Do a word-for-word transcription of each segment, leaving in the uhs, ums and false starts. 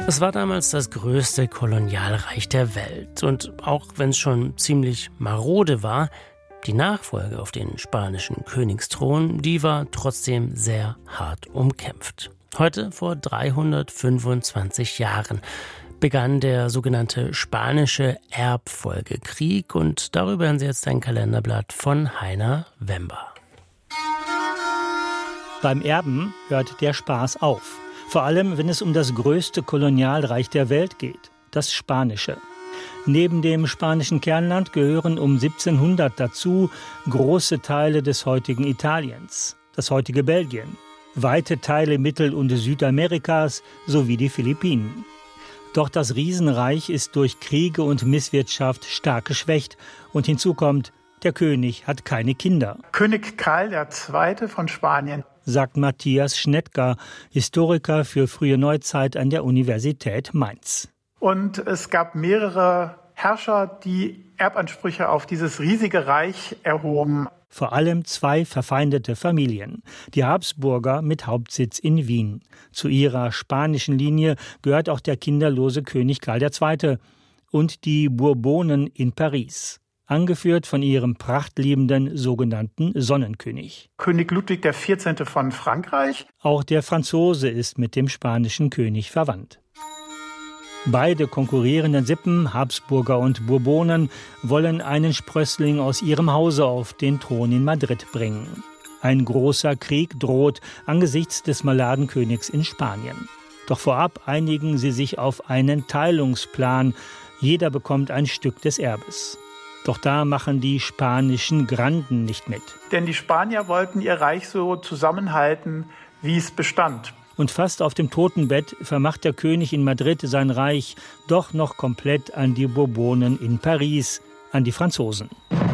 Es war damals das größte Kolonialreich der Welt. Und auch wenn es schon ziemlich marode war, die Nachfolge auf den spanischen Königsthron, die war trotzdem sehr hart umkämpft. Heute, vor dreihundertfünfundzwanzig Jahren, begann der sogenannte Spanische Erbfolgekrieg. Und darüber hören Sie jetzt ein Kalenderblatt von Heiner Wember. Beim Erben hört der Spaß auf. Vor allem, wenn es um das größte Kolonialreich der Welt geht, das Spanische. Neben dem spanischen Kernland gehören um siebzehnhundert dazu große Teile des heutigen Italiens, das heutige Belgien, weite Teile Mittel- und Südamerikas sowie die Philippinen. Doch das Riesenreich ist durch Kriege und Misswirtschaft stark geschwächt und hinzu kommt, der König hat keine Kinder. König Karl der Zweite von Spanien, sagt Matthias Schnettger, Historiker für frühe Neuzeit an der Universität Mainz. Und es gab mehrere Herrscher, die Erbansprüche auf dieses riesige Reich erhoben. Vor allem zwei verfeindete Familien, die Habsburger mit Hauptsitz in Wien. Zu ihrer spanischen Linie gehört auch der kinderlose König Karl der Zweite und die Bourbonen in Paris, angeführt von ihrem prachtliebenden sogenannten Sonnenkönig. König Ludwig der Vierzehnte von Frankreich. Auch der Franzose ist mit dem spanischen König verwandt. Beide konkurrierenden Sippen, Habsburger und Bourbonen, wollen einen Sprössling aus ihrem Hause auf den Thron in Madrid bringen. Ein großer Krieg droht angesichts des Maladenkönigs in Spanien. Doch vorab einigen sie sich auf einen Teilungsplan. Jeder bekommt ein Stück des Erbes. Doch da machen die spanischen Granden nicht mit. Denn die Spanier wollten ihr Reich so zusammenhalten, wie es bestand. Und fast auf dem Totenbett vermacht der König in Madrid sein Reich doch noch komplett an die Bourbonen in Paris, an die Franzosen.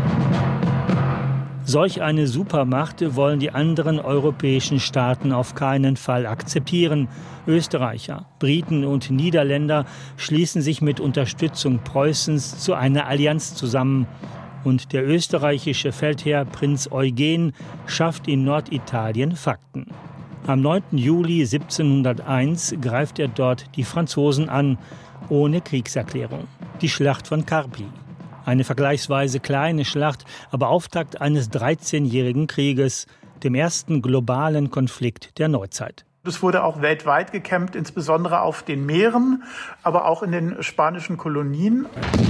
Solch eine Supermacht wollen die anderen europäischen Staaten auf keinen Fall akzeptieren. Österreicher, Briten und Niederländer schließen sich mit Unterstützung Preußens zu einer Allianz zusammen. Und der österreichische Feldherr Prinz Eugen schafft in Norditalien Fakten. Am neunten Juli siebzehnhunderteins greift er dort die Franzosen an, ohne Kriegserklärung. Die Schlacht von Carpi. Eine vergleichsweise kleine Schlacht, aber Auftakt eines dreizehnjährigen Krieges, dem ersten globalen Konflikt der Neuzeit. Es wurde auch weltweit gekämpft, insbesondere auf den Meeren, aber auch in den spanischen Kolonien.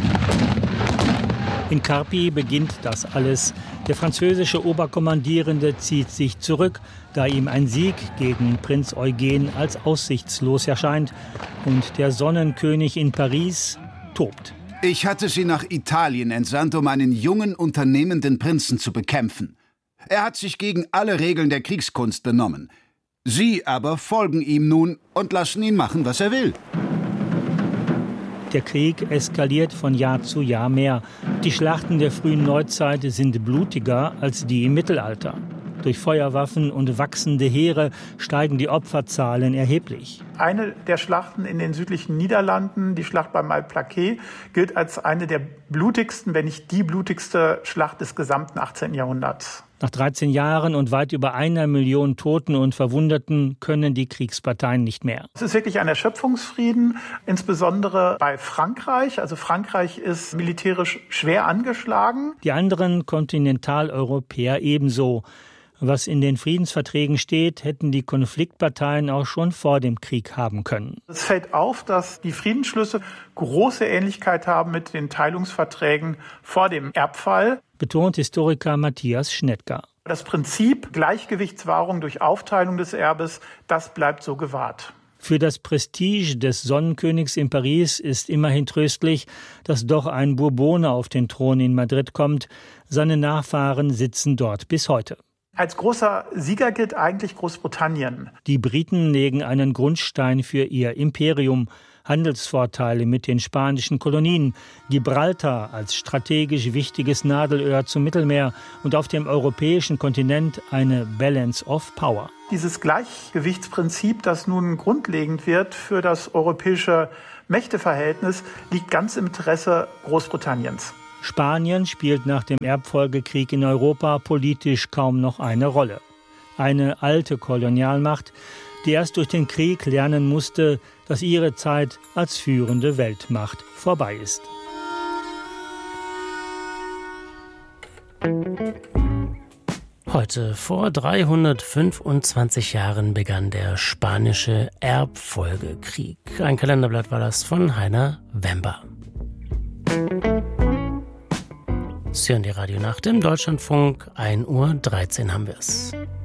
In Carpi beginnt das alles. Der französische Oberkommandierende zieht sich zurück, da ihm ein Sieg gegen Prinz Eugen als aussichtslos erscheint. Und der Sonnenkönig in Paris tobt. Ich hatte sie nach Italien entsandt, um einen jungen, unternehmenden Prinzen zu bekämpfen. Er hat sich gegen alle Regeln der Kriegskunst benommen. Sie aber folgen ihm nun und lassen ihn machen, was er will. Der Krieg eskaliert von Jahr zu Jahr mehr. Die Schlachten der frühen Neuzeit sind blutiger als die im Mittelalter. Durch Feuerwaffen und wachsende Heere steigen die Opferzahlen erheblich. Eine der Schlachten in den südlichen Niederlanden, die Schlacht bei Malplaquet, gilt als eine der blutigsten, wenn nicht die blutigste Schlacht des gesamten achtzehnten Jahrhunderts. Nach dreizehn Jahren und weit über einer Million Toten und Verwundeten können die Kriegsparteien nicht mehr. Es ist wirklich ein Erschöpfungsfrieden, insbesondere bei Frankreich. Also Frankreich ist militärisch schwer angeschlagen. Die anderen Kontinentaleuropäer ebenso. Was in den Friedensverträgen steht, hätten die Konfliktparteien auch schon vor dem Krieg haben können. Es fällt auf, dass die Friedensschlüsse große Ähnlichkeit haben mit den Teilungsverträgen vor dem Erbfall, betont Historiker Matthias Schnettger. Das Prinzip Gleichgewichtswahrung durch Aufteilung des Erbes, das bleibt so gewahrt. Für das Prestige des Sonnenkönigs in Paris ist immerhin tröstlich, dass doch ein Bourbone auf den Thron in Madrid kommt. Seine Nachfahren sitzen dort bis heute. Als großer Sieger gilt eigentlich Großbritannien. Die Briten legen einen Grundstein für ihr Imperium. Handelsvorteile mit den spanischen Kolonien, Gibraltar als strategisch wichtiges Nadelöhr zum Mittelmeer und auf dem europäischen Kontinent eine Balance of Power. Dieses Gleichgewichtsprinzip, das nun grundlegend wird für das europäische Mächteverhältnis, liegt ganz im Interesse Großbritanniens. Spanien spielt nach dem Erbfolgekrieg in Europa politisch kaum noch eine Rolle. Eine alte Kolonialmacht, die erst durch den Krieg lernen musste, dass ihre Zeit als führende Weltmacht vorbei ist. Heute vor dreihundertfünfundzwanzig Jahren begann der Spanische Erbfolgekrieg. Ein Kalenderblatt war das von Heiner Wember. Sie hören die Radionacht im Deutschlandfunk, ein Uhr dreizehn haben wir es.